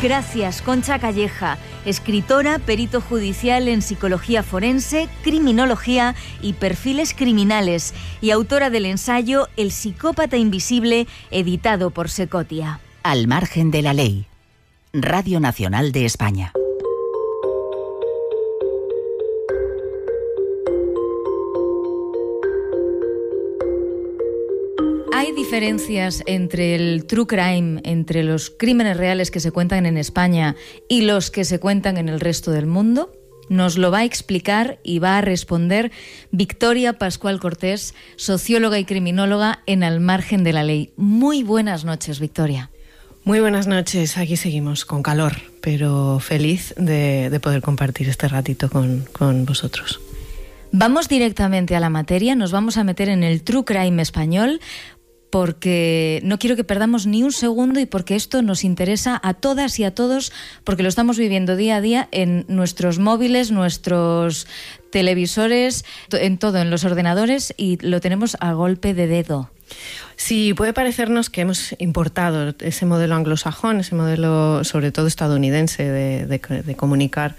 Gracias, Concha Calleja, escritora, perito judicial en psicología forense, criminología y perfiles criminales, y autora del ensayo El psicópata invisible, editado por Secotia. Al margen de la ley. Radio Nacional de España. ¿Hay diferencias entre el true crime, entre los crímenes reales que se cuentan en España y los que se cuentan en el resto del mundo? Nos lo va a explicar y va a responder Victoria Pascual Cortés, socióloga y criminóloga en Al margen de la ley. Muy buenas noches, Victoria. Muy buenas noches, aquí seguimos con calor, pero feliz de poder compartir este ratito con vosotros. Vamos directamente a la materia, nos vamos a meter en el true crime español, porque no quiero que perdamos ni un segundo y porque esto nos interesa a todas y a todos, porque lo estamos viviendo día a día en nuestros móviles, nuestros televisores, en todo, en los ordenadores, y lo tenemos a golpe de dedo. Sí, puede parecernos que hemos importado ese modelo anglosajón, ese modelo sobre todo estadounidense de comunicar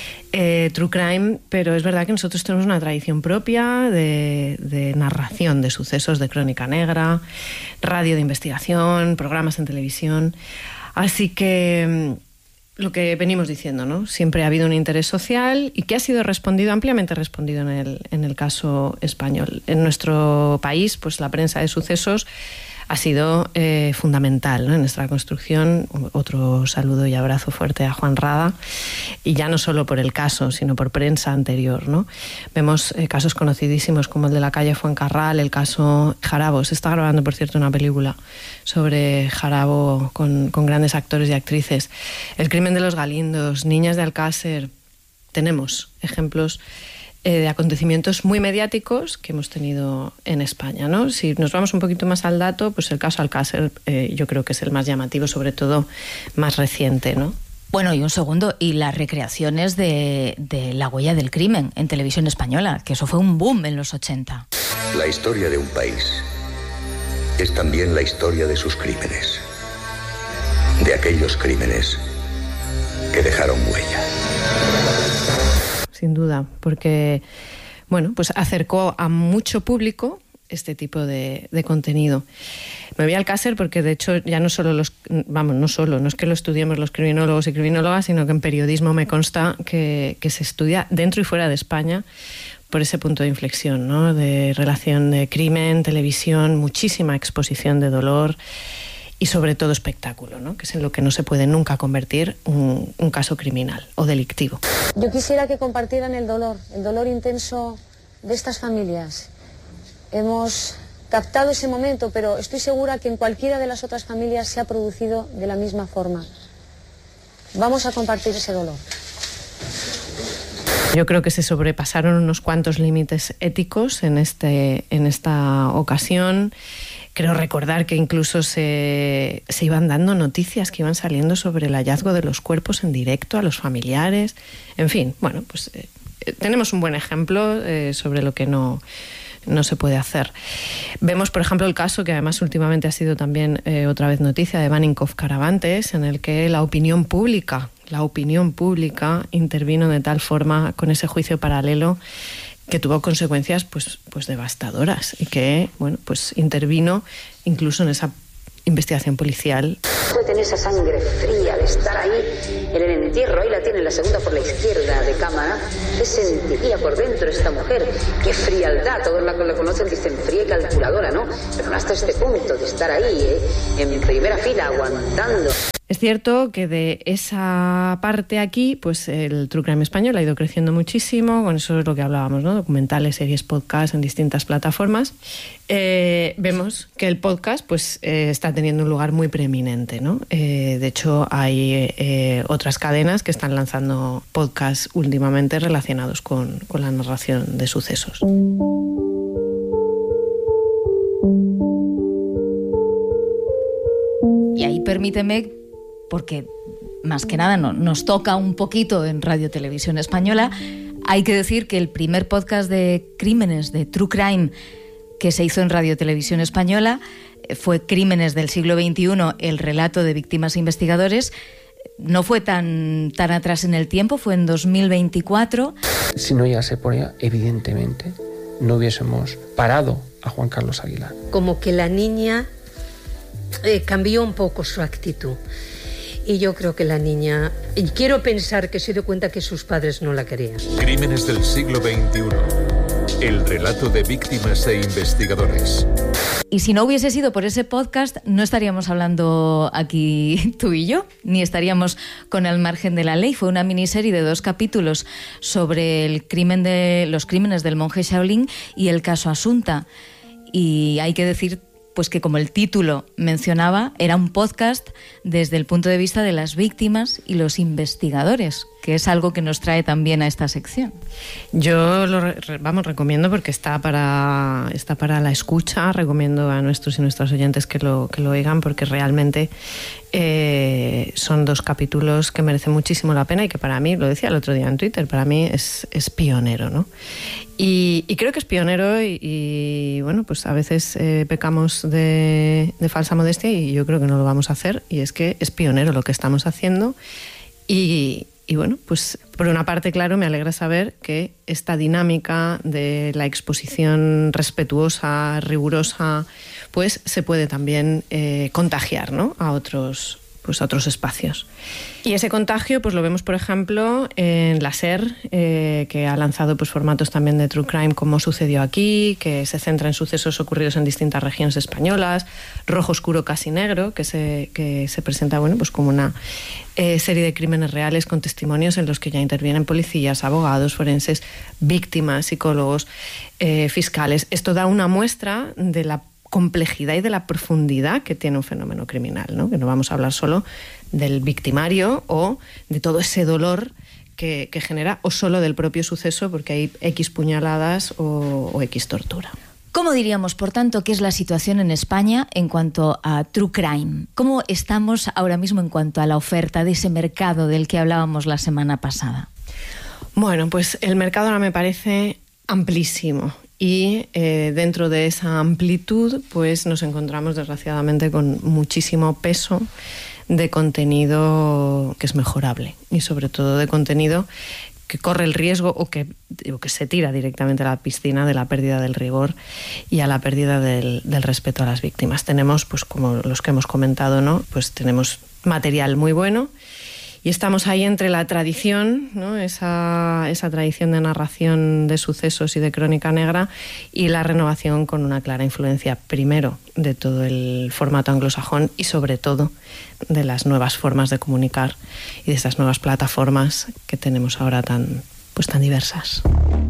true crime, pero es verdad que nosotros tenemos una tradición propia de narración de sucesos, de crónica negra, radio de investigación, programas en televisión. Así que lo que venimos diciendo, ¿no? Siempre ha habido un interés social y que ha sido ampliamente respondido en el caso español. En nuestro país, pues la prensa de sucesos ha sido fundamental, ¿no?, en nuestra construcción. Otro saludo y abrazo fuerte a Juan Rada, y ya no solo por el caso, sino por prensa anterior, ¿no? Vemos casos conocidísimos como el de la calle Fuencarral, el caso Jarabo. Se está grabando, por cierto, una película sobre Jarabo con grandes actores y actrices. El crimen de los Galindos, Niñas de Alcácer. Tenemos ejemplos de acontecimientos muy mediáticos que hemos tenido en España, ¿no? Si nos vamos un poquito más al dato, pues el caso Alcácer yo creo que es el más llamativo, sobre todo más reciente, ¿no? Bueno, y un segundo, y las recreaciones de La huella del crimen en televisión española, que eso fue un boom en los 80. La historia de un país es también la historia de sus crímenes, de aquellos crímenes que dejaron huella. Sin duda, porque bueno, pues acercó a mucho público este tipo de contenido. Me voy al Alcácer porque de hecho ya no es que lo estudiemos los criminólogos y criminólogas, sino que en periodismo me consta que se estudia dentro y fuera de España por ese punto de inflexión, ¿no?, de relación de crimen, televisión, muchísima exposición de dolor y sobre todo espectáculo, ¿no?, que es en lo que no se puede nunca convertir un caso criminal o delictivo. Yo quisiera que compartieran el dolor intenso de estas familias. Hemos captado ese momento, pero estoy segura que en cualquiera de las otras familias se ha producido de la misma forma. Vamos a compartir ese dolor. Yo creo que se sobrepasaron unos cuantos límites éticos en esta ocasión. Creo recordar que incluso se iban dando noticias que iban saliendo sobre el hallazgo de los cuerpos en directo a los familiares. En fin, bueno, pues tenemos un buen ejemplo sobre lo que no se puede hacer. Vemos, por ejemplo, el caso que además últimamente ha sido también otra vez noticia de Baninkoff Caravantes, en el que la opinión pública intervino de tal forma con ese juicio paralelo que tuvo consecuencias pues devastadoras y que, bueno, pues intervino incluso en esa investigación policial. Puede tener esa sangre fría de estar ahí en el entierro, ahí la tiene la segunda por la izquierda de cámara. ¿Qué sentiría por dentro esta mujer? Qué frialdad, todos la conocen, dicen fría y calculadora, ¿no? Pero no hasta este punto de estar ahí, en primera fila, aguantando. Es cierto que de esa parte aquí, pues el true crime español ha ido creciendo muchísimo, con eso es lo que hablábamos, ¿no? Documentales, series, podcasts en distintas plataformas. Vemos que el podcast pues está teniendo un lugar muy preeminente, ¿no? De hecho, hay otras cadenas que están lanzando podcasts últimamente relacionados con la narración de sucesos. Y ahí permíteme, porque más que nada nos toca un poquito en Radio Televisión Española, hay que decir que el primer podcast de crímenes, de True Crime, que se hizo en Radio Televisión Española fue Crímenes del siglo XXI, el relato de víctimas e investigadores. no fue tan atrás en el tiempo, fue en 2024. Si no llegase por ella, evidentemente no hubiésemos parado a Juan Carlos Aguilar. Como que la niña cambió un poco su actitud. Y yo creo que la niña, y quiero pensar que se dio cuenta que sus padres no la querían. Crímenes del siglo XXI. El relato de víctimas e investigadores. Y si no hubiese sido por ese podcast, no estaríamos hablando aquí tú y yo, ni estaríamos con Al margen de la ley. Fue una miniserie de 2 capítulos sobre los crímenes del monje Shaolin y el caso Asunta. Y hay que decir pues que, como el título mencionaba, era un podcast desde el punto de vista de las víctimas y los investigadores, que es algo que nos trae también a esta sección. Yo lo recomiendo porque está para la escucha. Recomiendo a nuestros y nuestras oyentes que lo oigan, porque realmente son 2 capítulos que merecen muchísimo la pena y que para mí, lo decía el otro día en Twitter, para mí es pionero, ¿no? Y creo que es pionero y bueno, pues a veces pecamos de falsa modestia, y yo creo que no lo vamos a hacer, y es que es pionero lo que estamos haciendo. Y bueno, pues por una parte, claro, me alegra saber que esta dinámica de la exposición respetuosa, rigurosa, pues se puede también contagiar, ¿no?, a otros espacios. Y ese contagio pues lo vemos, por ejemplo, en la SER, que ha lanzado pues formatos también de True Crime, como Sucedió aquí, que se centra en sucesos ocurridos en distintas regiones españolas. Rojo Oscuro Casi Negro, que se presenta, bueno, pues como una serie de crímenes reales con testimonios en los que ya intervienen policías, abogados, forenses, víctimas, psicólogos, fiscales. Esto da una muestra de la complejidad y de la profundidad que tiene un fenómeno criminal, ¿no? Que no vamos a hablar solo del victimario o de todo ese dolor que genera, o solo del propio suceso, porque hay X puñaladas o X tortura. ¿Cómo diríamos, por tanto, qué es la situación en España en cuanto a True Crime? ¿Cómo estamos ahora mismo en cuanto a la oferta de ese mercado del que hablábamos la semana pasada? Bueno, pues el mercado ahora me parece amplísimo. Y dentro de esa amplitud, pues nos encontramos desgraciadamente con muchísimo peso de contenido que es mejorable, y sobre todo de contenido que corre el riesgo o que se tira directamente a la piscina de la pérdida del rigor y a la pérdida del respeto a las víctimas. Tenemos, pues como los que hemos comentado, ¿no?, pues tenemos material muy bueno. Y estamos ahí entre la tradición, ¿no?, esa tradición de narración de sucesos y de crónica negra, y la renovación con una clara influencia, primero, de todo el formato anglosajón y, sobre todo, de las nuevas formas de comunicar y de esas nuevas plataformas que tenemos ahora tan diversas.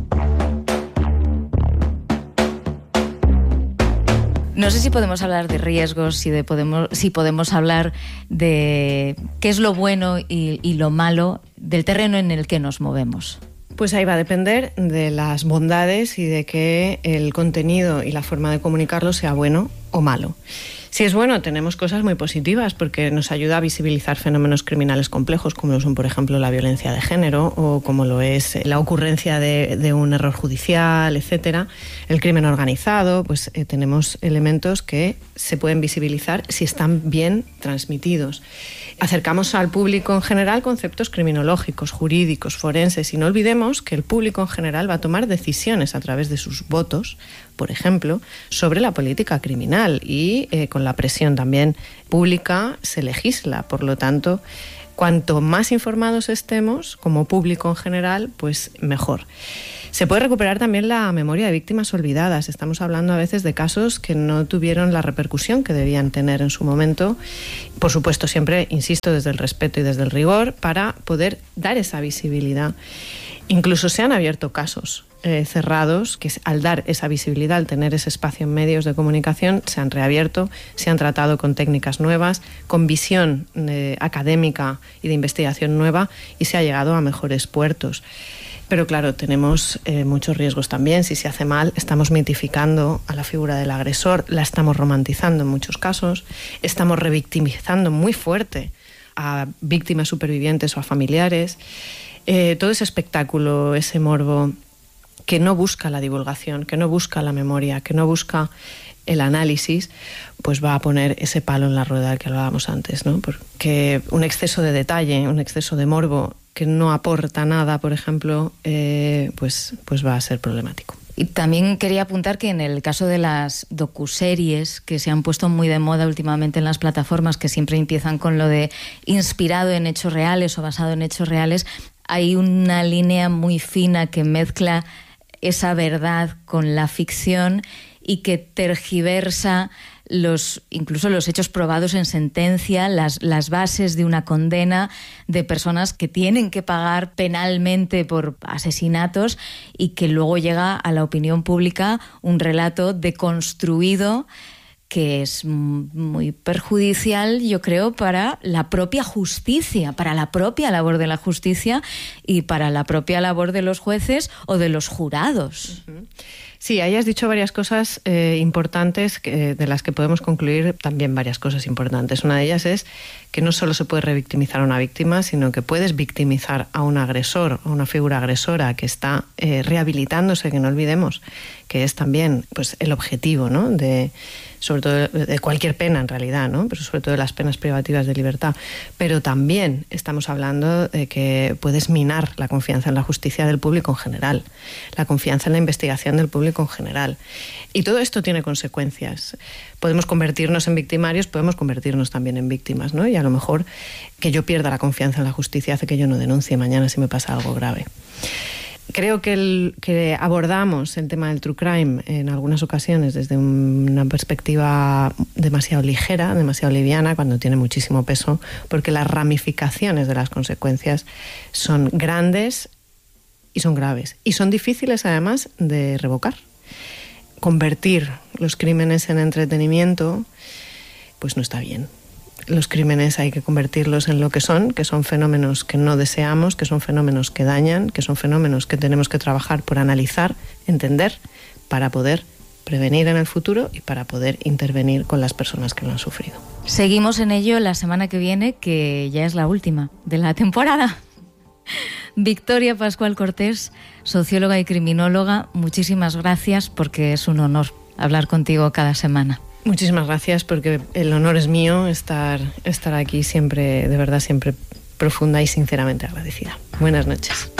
No sé si podemos hablar de riesgos, si podemos hablar de qué es lo bueno y lo malo del terreno en el que nos movemos. Pues ahí va a depender de las bondades y de que el contenido y la forma de comunicarlo sea bueno o malo. Si es bueno, tenemos cosas muy positivas, porque nos ayuda a visibilizar fenómenos criminales complejos, como lo son, por ejemplo, la violencia de género, o como lo es la ocurrencia de un error judicial, etcétera. El crimen organizado, pues tenemos elementos que se pueden visibilizar si están bien transmitidos. Acercamos al público en general conceptos criminológicos, jurídicos, forenses, y no olvidemos que el público en general va a tomar decisiones a través de sus votos, por ejemplo, sobre la política criminal, y con la presión también pública se legisla. Por lo tanto, cuanto más informados estemos como público en general, pues mejor. Se puede recuperar también la memoria de víctimas olvidadas. Estamos hablando a veces de casos que no tuvieron la repercusión que debían tener en su momento. Por supuesto, siempre, insisto, desde el respeto y desde el rigor, para poder dar esa visibilidad. Incluso se han abierto casos cerrados que, al dar esa visibilidad, al tener ese espacio en medios de comunicación, se han reabierto, se han tratado con técnicas nuevas, con visión académica y de investigación nueva, y se ha llegado a mejores puertos. Pero claro, tenemos muchos riesgos también. Si se hace mal, estamos mitificando a la figura del agresor, la estamos romantizando en muchos casos, estamos revictimizando muy fuerte a víctimas supervivientes o a familiares. Todo ese espectáculo, ese morbo que no busca la divulgación, que no busca la memoria, que no busca el análisis, pues va a poner ese palo en la rueda del que hablábamos antes, ¿no? Porque un exceso de detalle, un exceso de morbo que no aporta nada, por ejemplo, pues va a ser problemático. Y también quería apuntar que en el caso de las docuseries que se han puesto muy de moda últimamente en las plataformas, que siempre empiezan con lo de inspirado en hechos reales o basado en hechos reales, hay una línea muy fina que mezcla esa verdad con la ficción y que tergiversa incluso los hechos probados en sentencia, las bases de una condena de personas que tienen que pagar penalmente por asesinatos, y que luego llega a la opinión pública un relato deconstruido que es muy perjudicial, yo creo, para la propia justicia, para la propia labor de la justicia y para la propia labor de los jueces o de los jurados. Sí, ahí has dicho varias cosas importantes de las que podemos concluir también varias cosas importantes. Una de ellas es que no solo se puede revictimizar a una víctima, sino que puedes victimizar a un agresor, a una figura agresora que está rehabilitándose, que no olvidemos que es también pues el objetivo, ¿no? Sobre todo de cualquier pena en realidad, ¿no? Pero sobre todo de las penas privativas de libertad. Pero también estamos hablando de que puedes minar la confianza en la justicia del público en general, la confianza en la investigación del público en general. Y todo esto tiene consecuencias. Podemos convertirnos en victimarios, podemos convertirnos también en víctimas, ¿no? Y a lo mejor que yo pierda la confianza en la justicia hace que yo no denuncie mañana si me pasa algo grave. Creo que abordamos el tema del true crime en algunas ocasiones desde una perspectiva demasiado ligera, demasiado liviana, cuando tiene muchísimo peso, porque las ramificaciones de las consecuencias son grandes y son graves. Y son difíciles, además, de revocar. Convertir los crímenes en entretenimiento, pues no está bien. Los crímenes hay que convertirlos en lo que son fenómenos que no deseamos, que son fenómenos que dañan, que son fenómenos que tenemos que trabajar por analizar, entender, para poder prevenir en el futuro y para poder intervenir con las personas que lo han sufrido. Seguimos en ello la semana que viene, que ya es la última de la temporada. Victoria Pascual Cortés, socióloga y criminóloga, muchísimas gracias, porque es un honor hablar contigo cada semana. Muchísimas gracias, porque el honor es mío estar aquí siempre, de verdad, siempre profunda y sinceramente agradecida. Buenas noches.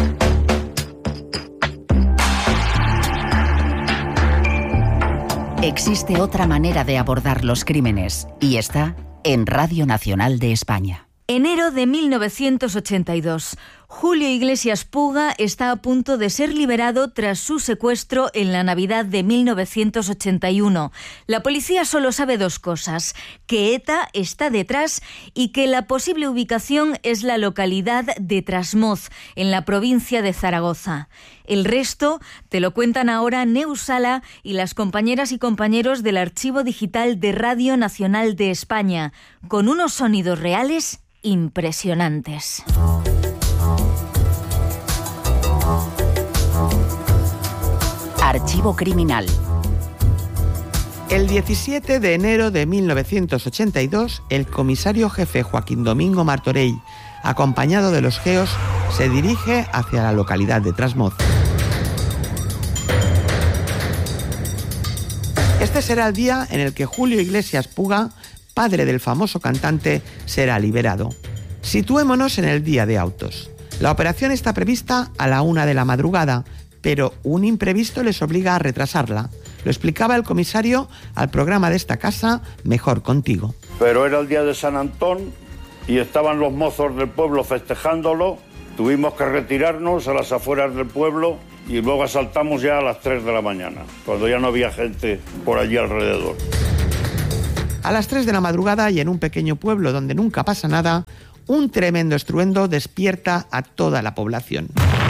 Existe otra manera de abordar los crímenes y está en Radio Nacional de España. Enero de 1982. Julio Iglesias Puga está a punto de ser liberado tras su secuestro en la Navidad de 1981. La policía solo sabe dos cosas: que ETA está detrás y que la posible ubicación es la localidad de Trasmoz, en la provincia de Zaragoza. El resto te lo cuentan ahora Neus Sala y las compañeras y compañeros del Archivo Digital de Radio Nacional de España, con unos sonidos reales impresionantes. Archivo Criminal. El 17 de enero de 1982, el comisario jefe Joaquín Domingo Martorell, acompañado de los GEOs, se dirige hacia la localidad de Trasmoz. Este será el día en el que Julio Iglesias Puga, padre del famoso cantante, será liberado. Situémonos en el día de autos. La operación está prevista a la 1 de la madrugada, pero un imprevisto les obliga a retrasarla. Lo explicaba el comisario al programa de esta casa, Mejor Contigo. Pero era el día de San Antón y estaban los mozos del pueblo festejándolo. Tuvimos que retirarnos a las afueras del pueblo y luego asaltamos ya a las 3 de la mañana, cuando ya no había gente por allí alrededor. A las 3 de la madrugada y en un pequeño pueblo donde nunca pasa nada, un tremendo estruendo despierta a toda la población.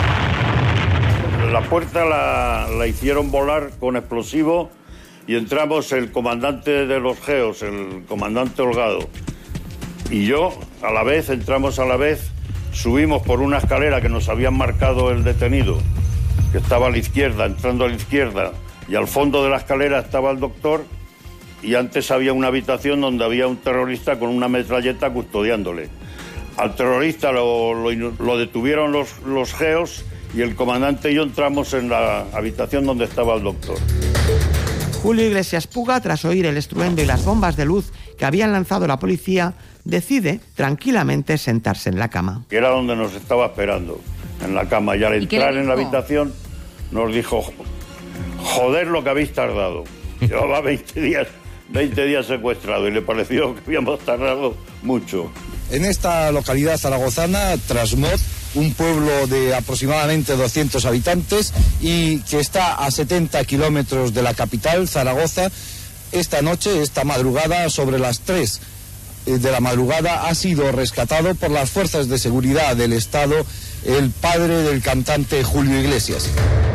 La puerta la hicieron volar con explosivo y entramos el comandante de los GEOs, el comandante Holgado, y yo entramos a la vez, subimos por una escalera que nos habían marcado el detenido, que estaba a la izquierda, entrando a la izquierda, y al fondo de la escalera estaba el doctor, y antes había una habitación donde había un terrorista con una metralleta custodiándole. Al terrorista lo detuvieron los GEOs y el comandante y yo entramos en la habitación donde estaba el doctor. Julio Iglesias Puga, tras oír el estruendo y las bombas de luz que habían lanzado la policía, decide tranquilamente sentarse en la cama. Que era donde nos estaba esperando, en la cama. Y al entrar en la habitación nos dijo: joder lo que habéis tardado. Llevaba 20 días secuestrado y le pareció que habíamos tardado mucho. En esta localidad zaragozana, Trasmoz, un pueblo de aproximadamente 200 habitantes y que está a 70 kilómetros de la capital, Zaragoza, esta madrugada, sobre las 3 de la madrugada, ha sido rescatado por las fuerzas de seguridad del Estado el padre del cantante Julio Iglesias.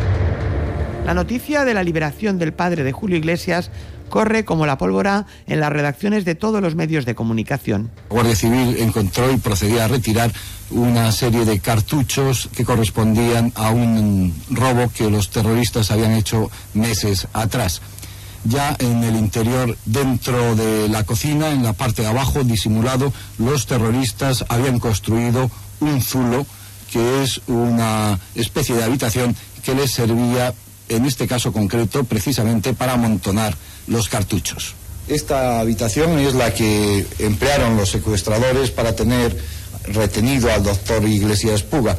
La noticia de la liberación del padre de Julio Iglesias corre como la pólvora en las redacciones de todos los medios de comunicación. La Guardia Civil encontró y procedía a retirar una serie de cartuchos que correspondían a un robo que los terroristas habían hecho meses atrás. Ya en el interior, dentro de la cocina, en la parte de abajo, disimulado, los terroristas habían construido un zulo, que es una especie de habitación que les servía, en este caso concreto, precisamente para amontonar los cartuchos. Esta habitación es la que emplearon los secuestradores para tener retenido al doctor Iglesias Puga.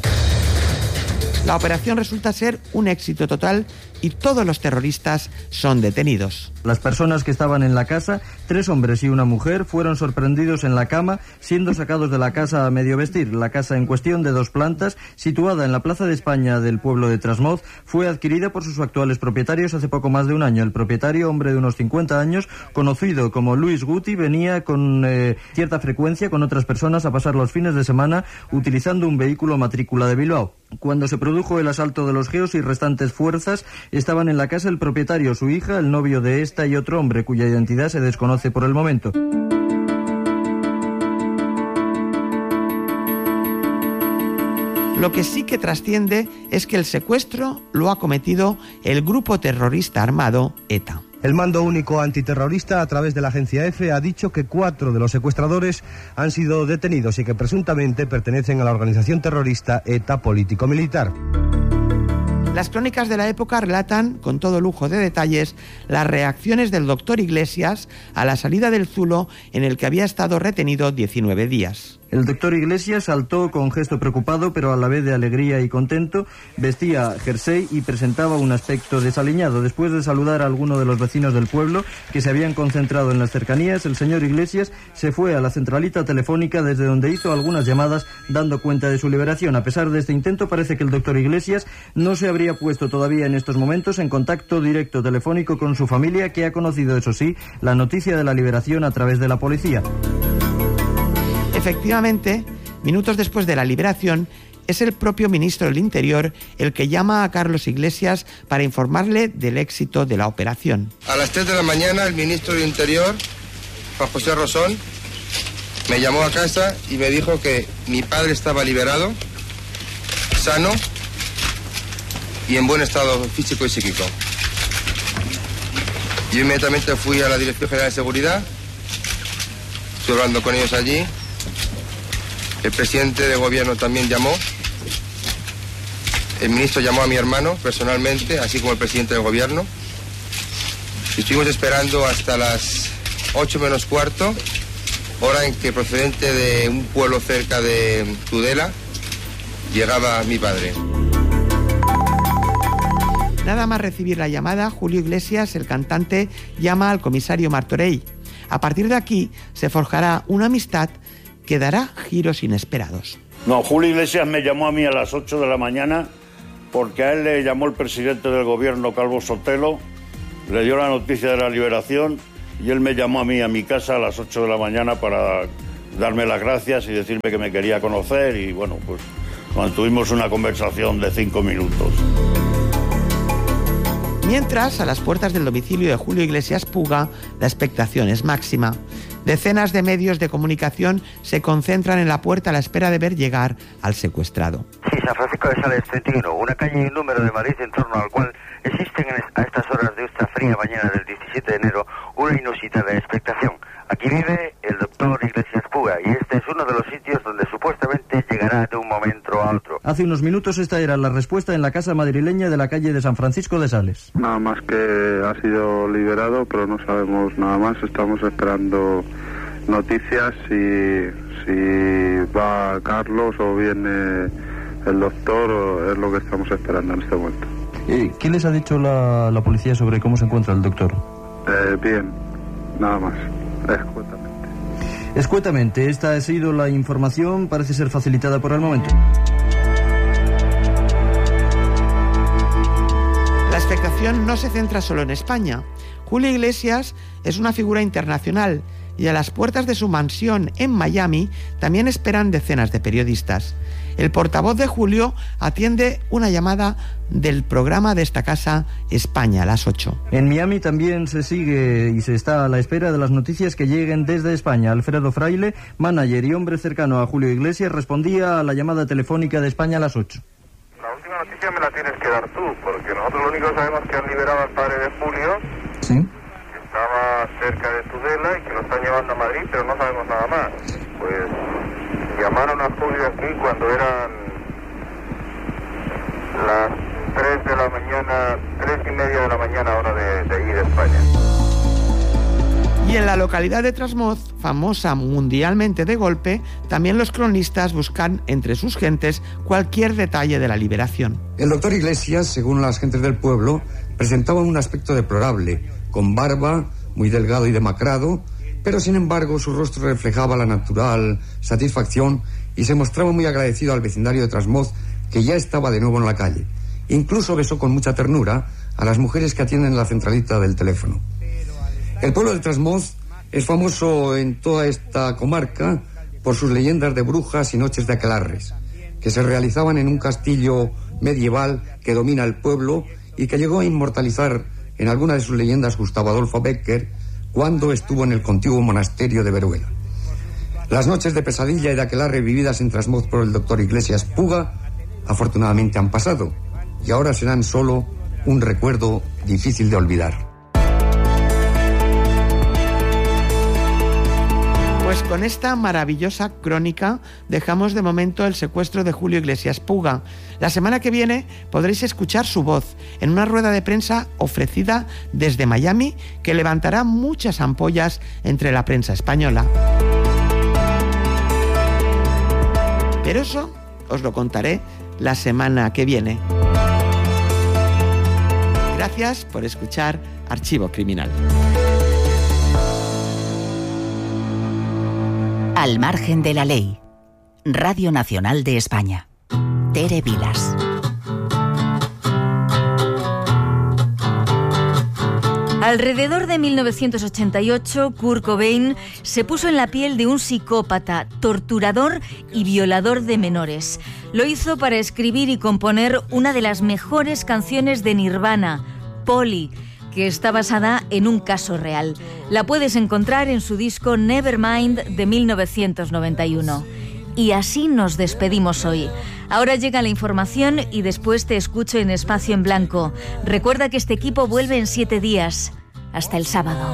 La operación resulta ser un éxito total y todos los terroristas son detenidos. Las personas que estaban en la casa, 3 hombres y una mujer, fueron sorprendidos en la cama, siendo sacados de la casa a medio vestir. La casa en cuestión, de 2 plantas, situada en la Plaza de España del pueblo de Trasmoz, fue adquirida por sus actuales propietarios hace poco más de un año. El propietario, hombre de unos 50 años, conocido como Luis Guti, venía con cierta frecuencia con otras personas a pasar los fines de semana utilizando un vehículo matrícula de Bilbao. Cuando se produjo el asalto de los geos y restantes fuerzas, estaban en la casa el propietario, su hija, el novio de esta y otro hombre cuya identidad se desconoce por el momento. Lo que sí que trasciende es que el secuestro lo ha cometido el grupo terrorista armado ETA. El Mando Único Antiterrorista, a través de la agencia EFE, ha dicho que 4 de los secuestradores han sido detenidos y que presuntamente pertenecen a la organización terrorista ETA político-militar. Las crónicas de la época relatan, con todo lujo de detalles, las reacciones del doctor Iglesias a la salida del zulo en el que había estado retenido 19 días. El doctor Iglesias saltó con gesto preocupado, pero a la vez de alegría y contento. Vestía jersey y presentaba un aspecto desaliñado. Después de saludar a alguno de los vecinos del pueblo que se habían concentrado en las cercanías, el señor Iglesias se fue a la centralita telefónica, desde donde hizo algunas llamadas dando cuenta de su liberación. A pesar de este intento, parece que el doctor Iglesias no se habría puesto todavía en estos momentos en contacto directo telefónico con su familia, que ha conocido, eso sí, la noticia de la liberación a través de la policía. Efectivamente, minutos después de la liberación, es el propio ministro del Interior el que llama a Carlos Iglesias para informarle del éxito de la operación. A las 3 de la mañana, el ministro del Interior, Juan José Rosón, me llamó a casa y me dijo que mi padre estaba liberado, sano y en buen estado físico y psíquico. Yo inmediatamente fui a la Dirección General de Seguridad, estuve hablando con ellos allí. El presidente de gobierno también llamó. El ministro llamó a mi hermano personalmente, así como el presidente del gobierno. Y estuvimos esperando hasta las 8 menos cuarto, hora en que, procedente de un pueblo cerca de Tudela, llegaba mi padre. Nada más recibir la llamada, Julio Iglesias, el cantante, llama al comisario Martorell. A partir de aquí se forjará una amistad que dará giros inesperados. No, Julio Iglesias me llamó a mí a las 8 de la mañana porque a él le llamó el presidente del gobierno, Calvo Sotelo, le dio la noticia de la liberación y él me llamó a mí a mi casa a las 8 de la mañana para darme las gracias y decirme que me quería conocer y bueno, pues mantuvimos una conversación de 5 minutos. Mientras, a las puertas del domicilio de Julio Iglesias Puga, la expectación es máxima. Decenas de medios de comunicación se concentran en la puerta a la espera de ver llegar al secuestrado. Sí, San Francisco de Sales 31, una calle y un número de Madrid en torno al cual existen a estas horas de esta fría mañana del 17 de enero una inusitada expectación. Aquí vive el doctor Iglesias Puga y este es uno de los sitios donde supuestamente llegará de un momento a otro. Hace unos minutos esta era la respuesta en la casa madrileña de la calle de San Francisco de Sales. Nada más que ha sido liberado, pero no sabemos nada más. Estamos esperando noticias si va Carlos o viene el doctor, es lo que estamos esperando en este momento. ¿Qué les ha dicho la policía sobre cómo se encuentra el doctor? Bien, nada más, escuetamente. Esta ha sido la información, parece ser facilitada por el momento. La expectación no se centra solo en España. Julio Iglesias es una figura internacional y a las puertas de su mansión en Miami también esperan decenas de periodistas. El portavoz de Julio atiende una llamada del programa de esta casa, España, a las 8. En Miami también se sigue y se está a la espera de las noticias que lleguen desde España. Alfredo Fraile, manager y hombre cercano a Julio Iglesias, respondía a la llamada telefónica de España a las 8. La última noticia me la tienes que dar tú, porque nosotros lo único que sabemos es que han liberado al padre de Julio. Sí. Que estaba cerca de Tudela y que lo están llevando a Madrid, pero no sabemos nada más. Pues llamaron a Julio aquí cuando eran las 3 de la mañana, 3:30 de la mañana, hora de allí de España. Y en la localidad de Trasmoz, famosa mundialmente de golpe, también los cronistas buscan entre sus gentes cualquier detalle de la liberación. El doctor Iglesias, según las gentes del pueblo, presentaba un aspecto deplorable, con barba, muy delgado y demacrado, pero sin embargo su rostro reflejaba la natural satisfacción y se mostraba muy agradecido al vecindario de Trasmoz, que ya estaba de nuevo en la calle. Incluso besó con mucha ternura a las mujeres que atienden la centralita del teléfono. El pueblo de Trasmoz es famoso en toda esta comarca por sus leyendas de brujas y noches de aquelarres, que se realizaban en un castillo medieval que domina el pueblo y que llegó a inmortalizar en alguna de sus leyendas Gustavo Adolfo Becker cuando estuvo en el contiguo monasterio de Veruela. Las noches de pesadilla y de aquelarre vividas en Trasmoz por el doctor Iglesias Puga afortunadamente han pasado y ahora serán solo un recuerdo difícil de olvidar. Pues con esta maravillosa crónica dejamos de momento el secuestro de Julio Iglesias Puga. La semana que viene podréis escuchar su voz en una rueda de prensa ofrecida desde Miami que levantará muchas ampollas entre la prensa española. Pero eso os lo contaré la semana que viene. Gracias por escuchar Archivo Criminal. Al margen de la ley. Radio Nacional de España. Tere Vilas. Alrededor de 1988, Kurt Cobain se puso en la piel de un psicópata, torturador y violador de menores. Lo hizo para escribir y componer una de las mejores canciones de Nirvana, Polly, que está basada en un caso real. La puedes encontrar en su disco Nevermind de 1991. Y así nos despedimos hoy. Ahora llega la información y después te escucho en Espacio en Blanco. Recuerda que este equipo vuelve en 7 días. Hasta el sábado.